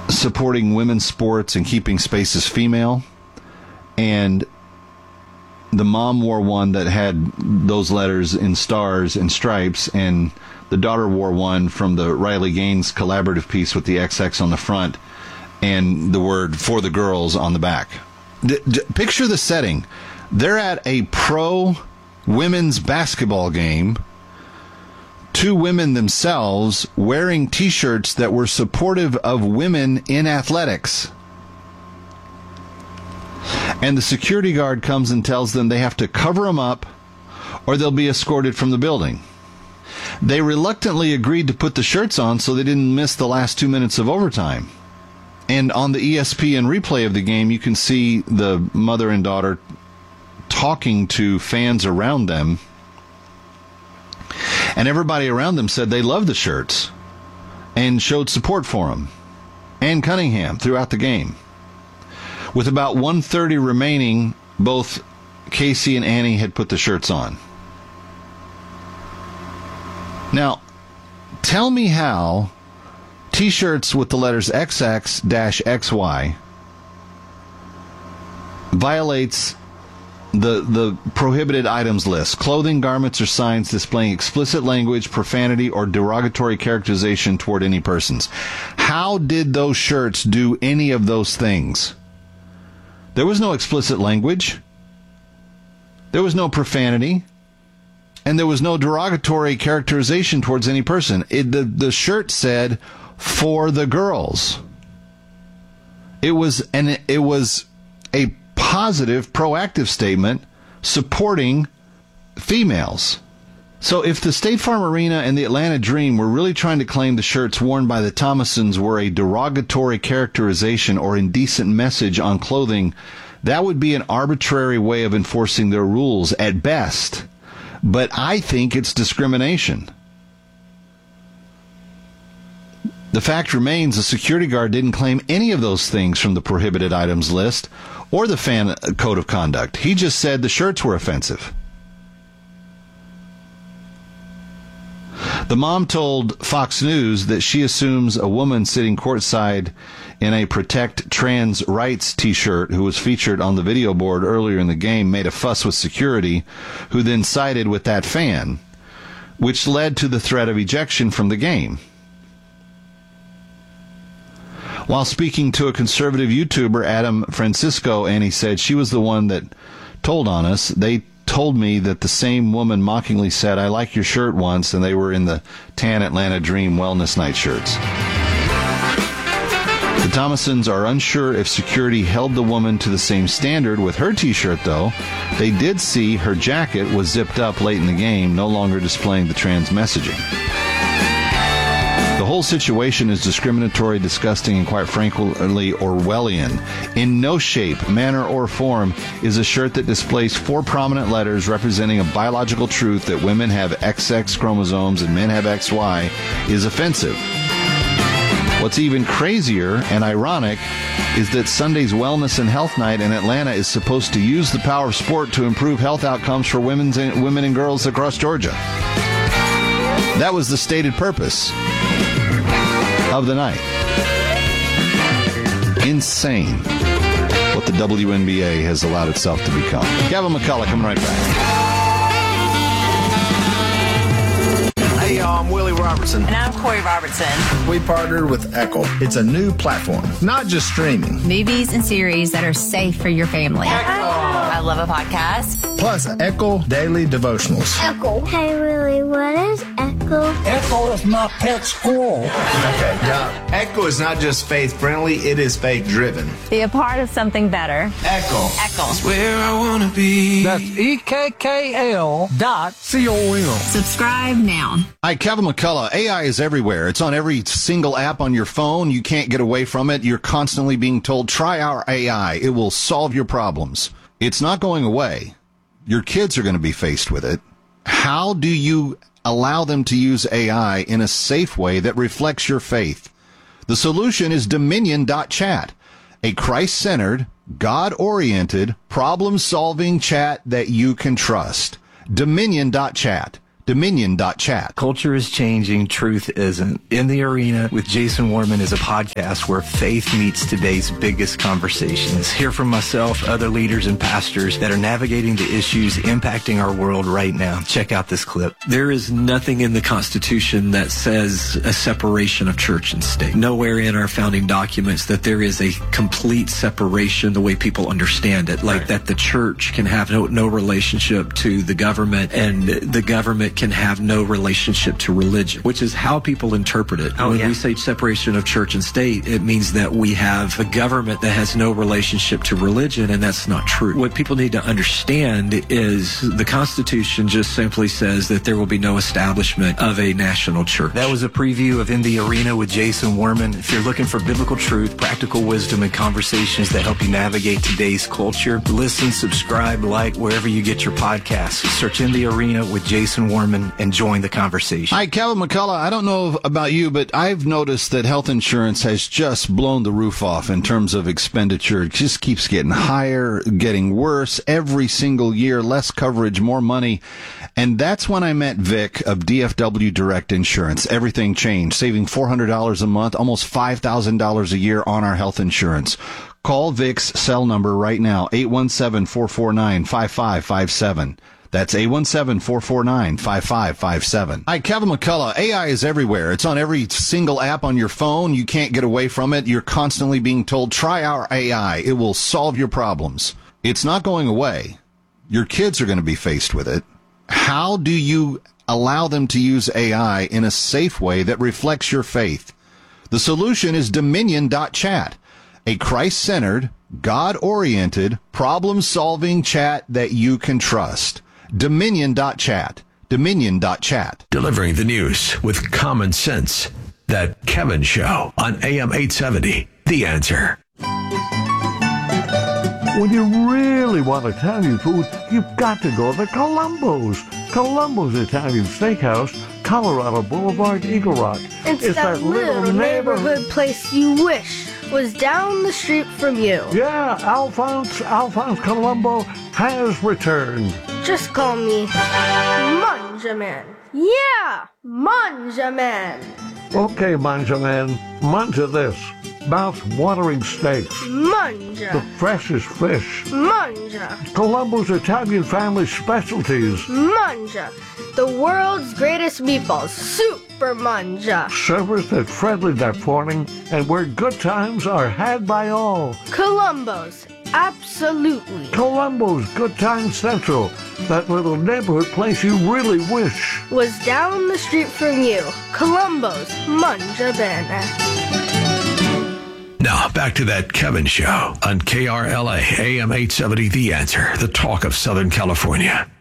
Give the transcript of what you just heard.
supporting women's sports and keeping spaces female. And the mom wore one that had those letters in stars and stripes, and the daughter wore one from the Riley Gaines collaborative piece with the XX on the front and the word "for the girls" on the back. Picture the setting. They're at a pro women's basketball game. Two women themselves wearing T-shirts that were supportive of women in athletics. And the security guard comes and tells them they have to cover them up or they'll be escorted from the building. They reluctantly agreed to put the shirts on so they didn't miss the last 2 minutes of overtime. And on the ESPN replay of the game, you can see the mother and daughter talking to fans around them. And everybody around them said they loved the shirts and showed support for them and Cunningham throughout the game. With about 1:30 remaining, both Casey and Annie had put the shirts on. Now, tell me how T-shirts with the letters XX-XY violates the prohibited items list. Clothing, garments, or signs displaying explicit language, profanity, or derogatory characterization toward any persons. How did those shirts do any of those things? There was no explicit language. There was no profanity. And there was no derogatory characterization towards any person. The shirt said, "For the girls." It was a positive, proactive statement supporting females. So if the State Farm Arena and the Atlanta Dream were really trying to claim the shirts worn by the Thomasons were a derogatory characterization or indecent message on clothing, that would be an arbitrary way of enforcing their rules at best. But I think it's discrimination. The fact remains the security guard didn't claim any of those things from the prohibited items list or the fan code of conduct. He just said the shirts were offensive. The mom told Fox News that she assumes a woman sitting courtside in a Protect Trans Rights T-shirt who was featured on the video board earlier in the game made a fuss with security, who then sided with that fan, which led to the threat of ejection from the game. While speaking to a conservative YouTuber, Adam Francisco, Annie said she was the one that told on us. They told me that the same woman mockingly said, "I like your shirt" once, and they were in the tan Atlanta Dream Wellness Night shirts. The Thomasons are unsure if security held the woman to the same standard with her T-shirt, though. They did see her jacket was zipped up late in the game, no longer displaying the trans messaging. The whole situation is discriminatory, disgusting, and quite frankly Orwellian. In no shape, manner, or form is a shirt that displays 4 prominent letters representing a biological truth that women have XX chromosomes and men have XY is offensive. What's even crazier and ironic is that Sunday's Wellness and Health Night in Atlanta is supposed to use the power of sport to improve health outcomes for women and girls across Georgia. That was the stated purpose of the night. Insane what the WNBA has allowed itself to become. Gavin McCullough coming right back. Hey, y'all, I'm Willie Robertson. And I'm Corey Robertson. We partnered with Echo. It's a new platform, not just streaming. Movies and series that are safe for your family. Echo. I love a podcast. Plus, Echo Daily Devotionals. Echo. Hey, Willie, what is Echo? Echo is my pet squirrel. Okay, yeah. Echo is not just faith-friendly, it is faith-driven. Be a part of something better. Echo. Echo. It's where I want to be. That's EKKL.com. Subscribe now. Hi, Kevin McCullough. AI is everywhere. It's on every single app on your phone. You can't get away from it. You're constantly being told, try our AI. It will solve your problems. It's not going away. Your kids are going to be faced with it. How do you allow them to use AI in a safe way that reflects your faith? The solution is Dominion.chat, a Christ-centered, God-oriented, problem-solving chat that you can trust. Dominion.chat. Dominion.chat. Culture is changing, truth isn't. In the Arena with Jason Warman is a podcast where faith meets today's biggest conversations. Hear from myself, other leaders and pastors that are navigating the issues impacting our world right now. Check out this clip. There is nothing in the Constitution that says a separation of church and state. Nowhere in our founding documents that there is a complete separation the way people understand it, like that the church can have no relationship to the government and the government can have no relationship to religion, which is how people interpret it. When we say separation of church and state, it means that we have a government that has no relationship to religion, and that's not true. What people need to understand is the Constitution just simply says that there will be no establishment of a national church. That was a preview of In the Arena with Jason Warman. If you're looking for biblical truth, practical wisdom, and conversations that help you navigate today's culture, listen, subscribe, like wherever you get your podcasts. Search In the Arena with Jason Warman and join the conversation. Hi, Kevin McCullough. I don't know about you, but I've noticed that health insurance has just blown the roof off in terms of expenditure. It just keeps getting higher, getting worse every single year, less coverage, more money. And that's when I met Vic of DFW Direct Insurance. Everything changed, saving $400 a month, almost $5,000 a year on our health insurance. Call Vic's cell number right now, 817-449-5557. That's 817-449-5557. Hi, Kevin McCullough. AI is everywhere. It's on every single app on your phone. You can't get away from it. You're constantly being told, try our AI. It will solve your problems. It's not going away. Your kids are going to be faced with it. How do you allow them to use AI in a safe way that reflects your faith? The solution is Dominion.chat, a Christ-centered, God-oriented, problem-solving chat that you can trust. Dominion.chat. Dominion.chat. Delivering the news with common sense. That Kevin Show on AM 870. The Answer. When you really want Italian food, you've got to go to Columbo's. Columbo's Italian Steakhouse, Colorado Boulevard, Eagle Rock. It's that little neighborhood place you wish was down the street from you. Yeah, Alphonse Columbo has returned. Just call me Manjaman. Yeah, Manjaman. Okay, Manjaman, manja this. Mouth-watering steaks. Manja. The freshest fish. Manja. Columbo's Italian family specialties. Manja. The world's greatest meatballs. Super Manja. Serviced at friendly that morning, and where good times are had by all. Columbo's. Absolutely. Columbo's Good Times Central. That little neighborhood place you really wish was down the street from you. Columbo's Manja Bene. Now, back to that Kevin Show on KRLA, AM 870, The Answer, the talk of Southern California.